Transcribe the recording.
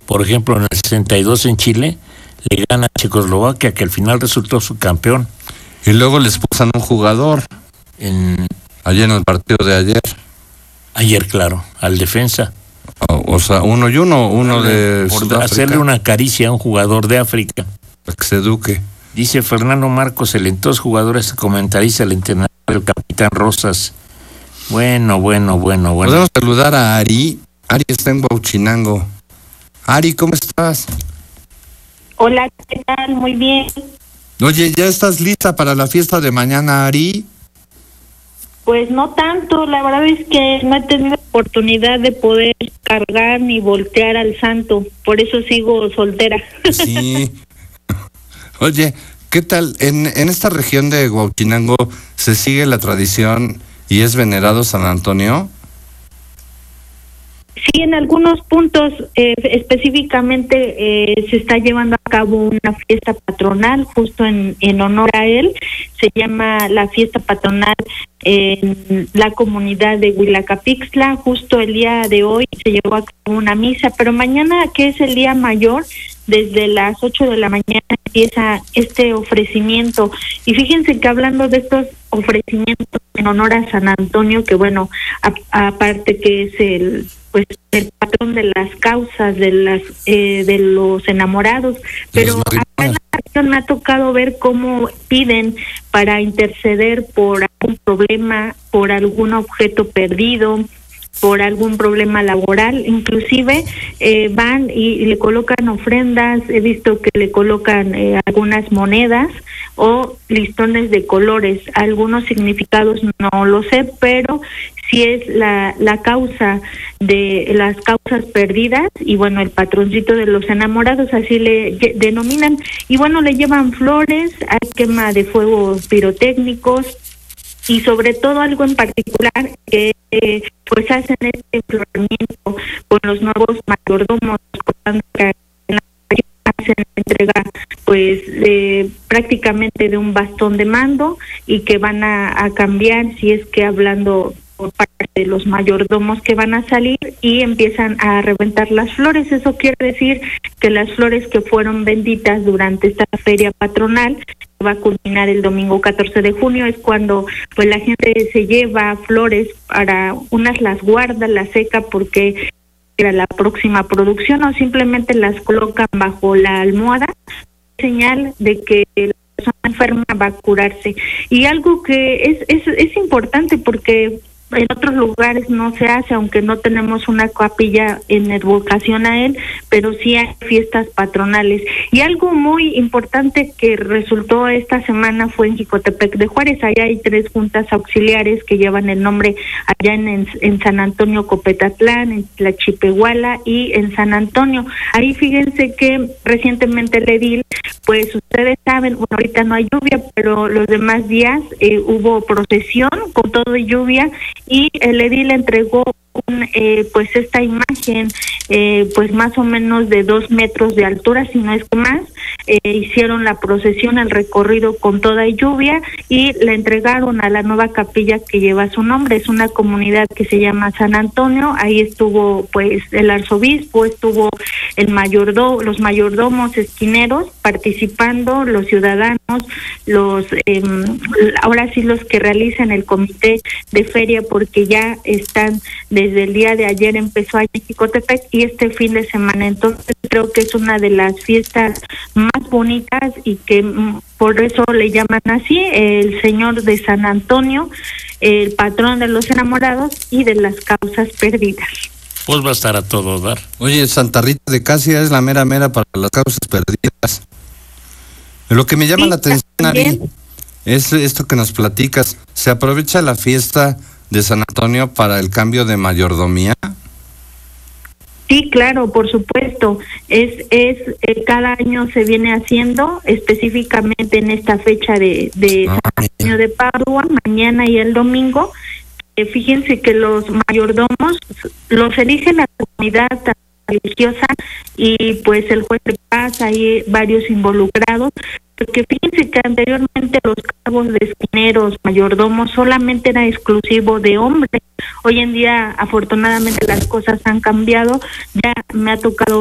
Por ejemplo, en el 62 en Chile, le gana a Checoslovaquia, que al final resultó subcampeón. Y luego les pusan un jugador ayer en el partido de ayer. Ayer, claro, al defensa. O sea, uno de por hacerle una caricia a un jugador de África. Para que se eduque. Dice Fernando Marcos, el entonces jugador, comentarista, el entrenador, el capitán Rosas. Bueno. Podemos saludar a Ari. Ari está en Huauchinango. Ari, ¿cómo estás? Hola, ¿qué tal? Muy bien. Oye, ¿ya estás lista para la fiesta de mañana, Ari? Pues no tanto, la verdad es que no he tenido oportunidad de poder cargar ni voltear al santo, por eso sigo soltera. Sí. Oye, ¿qué tal? En esta región de Huauchinango se sigue la tradición y es venerado San Antonio. Sí, en algunos puntos específicamente se está llevando a cabo una fiesta patronal justo en honor a él. Se llama la fiesta patronal en la comunidad de Huilacapixtla. Justo el día de hoy se llevó a cabo una misa, pero mañana, que es el día mayor, desde las 8 de la mañana empieza este ofrecimiento. Y fíjense que hablando de estos ofrecimientos en honor a San Antonio, que bueno, aparte que es el patrón de las causas de los enamorados, pero acá en la región me ha tocado ver cómo piden para interceder por algún problema, por algún objeto perdido, por algún problema laboral, inclusive van y le colocan ofrendas. He visto que le colocan algunas monedas o listones de colores. Algunos significados no lo sé, pero sí es la causa de las causas perdidas, y bueno, el patroncito de los enamorados, así le denominan, y bueno, le llevan flores, hay quema de fuegos pirotécnicos, y sobre todo algo en particular que pues hacen este enfloramiento con los nuevos mayordomos, hacen entrega pues prácticamente de un bastón de mando, y que van a cambiar, si es que hablando por parte de los mayordomos que van a salir, y empiezan a reventar las flores. Eso quiere decir que las flores que fueron benditas durante esta feria patronal va a culminar el domingo 14 de junio, es cuando pues la gente se lleva flores, para unas las guarda, las seca porque era la próxima producción, o simplemente las colocan bajo la almohada, señal de que la persona enferma va a curarse. Y algo que es importante, porque en otros lugares no se hace, aunque no tenemos una capilla en advocación a él, pero sí hay fiestas patronales. Y algo muy importante que resultó esta semana fue en Jicotepec de Juárez. Allá hay 3 juntas auxiliares que llevan el nombre allá en San Antonio Copetatlán, en Tlachipehuala y en San Antonio. Ahí fíjense que recientemente el edil, pues ustedes saben, bueno, ahorita no hay lluvia, pero los demás días hubo procesión con todo y lluvia, y el edil entregó pues esta imagen pues más o menos de 2 metros de altura, si no es que más. Hicieron la procesión, el recorrido con toda lluvia, y la entregaron a la nueva capilla que lleva su nombre. Es una comunidad que se llama San Antonio. Ahí estuvo pues el arzobispo, estuvo los mayordomos esquineros participando, los ciudadanos, ahora sí los que realizan el comité de feria, porque ya están desde el día de ayer, empezó allá en Jicotepec, y este fin de semana. Entonces creo que es una de las fiestas más bonitas, y que por eso le llaman así, el Señor de San Antonio, el patrón de los enamorados y de las causas perdidas. Pues va a estar a todo dar. Oye, Santa Rita de Casia es la mera para las causas perdidas. Lo que me llama la atención, Ari, es esto que nos platicas. ¿Se aprovecha la fiesta de San Antonio para el cambio de mayordomía? Sí, claro, por supuesto. Cada año se viene haciendo, específicamente en esta fecha de San Antonio de Padua, mañana y el domingo. Fíjense que los mayordomos los elige la comunidad religiosa, y pues el juez de paz, hay varios involucrados, porque fíjense que anteriormente los cargos de esquineros, mayordomos, solamente era exclusivo de hombres. Hoy en día, afortunadamente, las cosas han cambiado. Ya me ha tocado